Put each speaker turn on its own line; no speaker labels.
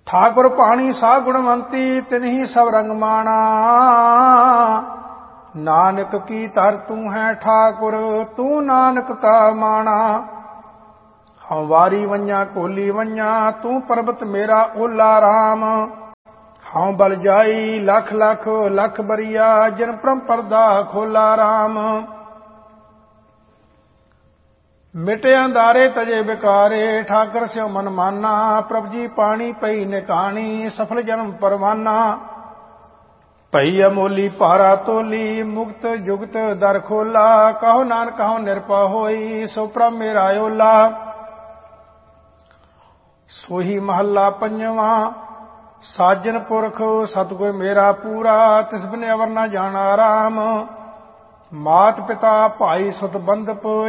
ठाकुर पाणी सा गुणवंती तिन्ही सब रंग माना। नानक की तर तू है ठाकुर तू नानक का माना। हम वारी वंजा कोली वंजा तू पर्वत मेरा ओला राम। हम बल जाई लख लख लख बरिया जिन परम परदा खोला राम। मिटे अंधारे तजे बिकारे ठाकर स्यो मन माना। प्रभ जी पानी पई निकाणी सफल जन्म परवाना। पई अमोली पारा तोली मुक्त जुगत दर खोला। कहो नानक कहो निरपा होई सो प्रभ मेरा ओला। सोही महला पंजवा साजन पुरख सतगुर मेरा पूरा। तिस बिन अवर न जाना राम। मात पिता भाई सुत बंधप